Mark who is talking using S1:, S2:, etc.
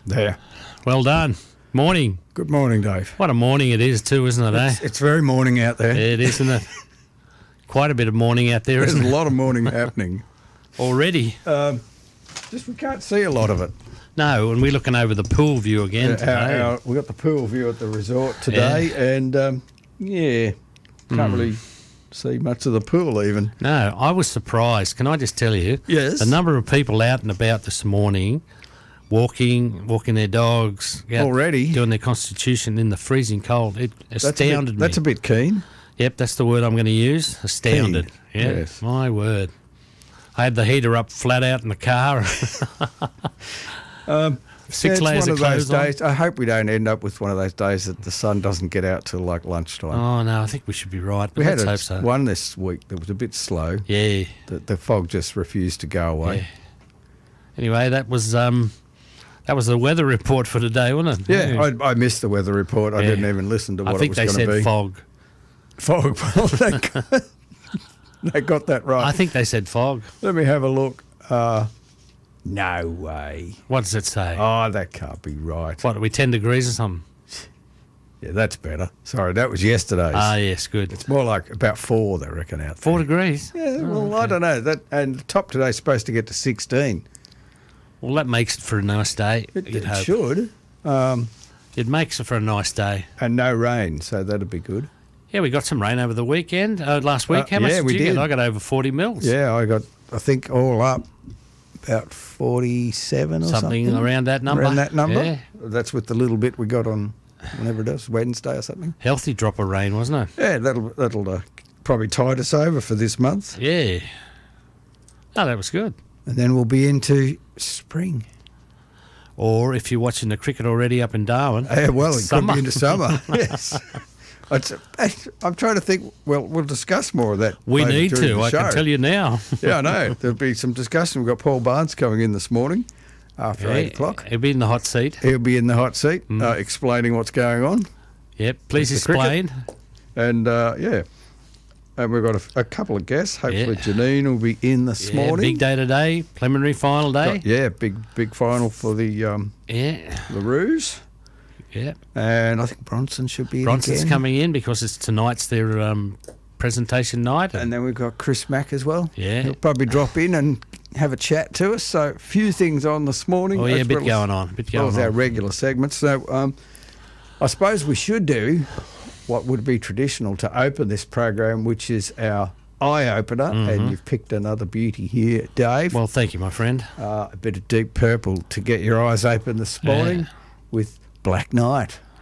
S1: There.
S2: Well done. Morning.
S1: Good morning, Dave.
S2: What a morning it is too, isn't it, eh?
S1: It's very morning out there.
S2: It is, isn't it? Quite a bit of morning out there,
S1: There's
S2: isn't
S1: a
S2: it?
S1: lot of morning happening.
S2: Already.
S1: Just we can't see a lot of it.
S2: No, and we're looking over the pool view again today.
S1: We got the pool view at the resort today, and can't really see much of the pool even.
S2: No, I was surprised. Can I just tell you?
S1: Yes.
S2: The number of people out and about this morning, walking their dogs, out
S1: Already?
S2: doing their constitution in the freezing cold. It astounded me.
S1: That's a bit keen.
S2: Yep, that's the word I'm going to use. Astounded.
S1: Keen,
S2: Yeah,
S1: yes.
S2: my word. I had the heater up flat out in the car. Six
S1: It's
S2: layers
S1: one
S2: of
S1: of those
S2: clothes on.
S1: days. I hope we don't end up with one of those days that the sun doesn't get out till like lunchtime.
S2: Oh, no, I think we should be right.
S1: we had
S2: Let's hope so.
S1: one this week that was a bit slow.
S2: Yeah.
S1: The fog just refused to go away.
S2: Yeah. Anyway, that was the weather report for today, wasn't it?
S1: Yeah, I missed the weather report. I
S2: Yeah.
S1: didn't even listen to what
S2: I think
S1: it
S2: they
S1: was going to
S2: said
S1: be.
S2: fog.
S1: Fog. Well, they got that right.
S2: I think they said fog.
S1: Let me have a look. No way.
S2: What does it say?
S1: Oh, that can't be right.
S2: What, are we 10 degrees or something?
S1: Yeah, that's better. Sorry, that was yesterday's.
S2: Ah, yes, good.
S1: It's more like about 4, they reckon, out there.
S2: 4 degrees?
S1: Yeah, well,
S2: Oh,
S1: I
S2: okay.
S1: don't know. And the top today's supposed to get to 16.
S2: Well, that makes it for a nice day.
S1: It
S2: you'd hope.
S1: should.
S2: It makes it for a nice day.
S1: And no rain, so that'd be good.
S2: Yeah, we got some rain over the weekend. Last week, how much
S1: yeah,
S2: did
S1: we
S2: you
S1: did.
S2: get? I got over 40 mils.
S1: Yeah, I got, I think, all up about 47 or something.
S2: Something around that number.
S1: Around that number.
S2: Yeah.
S1: That's with the little bit we got on, whenever it is, Wednesday or something.
S2: Healthy drop of rain, wasn't it?
S1: Yeah, that'll probably tide us over for this month.
S2: Yeah. Oh, that was good.
S1: And then we'll be into spring.
S2: Or if you're watching the cricket already up in Darwin.
S1: Yeah, well, it
S2: summer.
S1: could be into summer. Yes. I'm trying to think. Well, we'll discuss more of that.
S2: We
S1: later
S2: need
S1: during
S2: to.
S1: the
S2: I
S1: show.
S2: can tell you now.
S1: Yeah, I know. There'll be some discussion. We've got Paul Barnes coming in this morning after 8 o'clock.
S2: He'll be in the hot seat.
S1: He'll be in the hot seat explaining what's going on.
S2: Yep. Please
S1: With the cricket.
S2: explain.
S1: And, and we've got a couple of guests. Hopefully
S2: Yeah.
S1: Janine will be in this
S2: Yeah,
S1: morning.
S2: big day today. Preliminary final day.
S1: Yeah, big final for the
S2: Yeah.
S1: Roos.
S2: Yeah.
S1: And I think Bronson should be in
S2: Bronson's
S1: again.
S2: coming in because it's tonight's their presentation night.
S1: And then we've got Chris Mack as well.
S2: Yeah.
S1: He'll probably drop in and have a chat to us. So a few things on this morning.
S2: Oh, yeah, a
S1: as
S2: bit
S1: well as-
S2: going on. A bit
S1: as well
S2: going
S1: as our
S2: on.
S1: regular segments. So I suppose we should do what would be traditional to open this program, which is our eye opener. And you've picked another beauty here, Dave.
S2: Well, thank you, my friend.
S1: A bit of Deep Purple to get your eyes open this morning with Black Knight.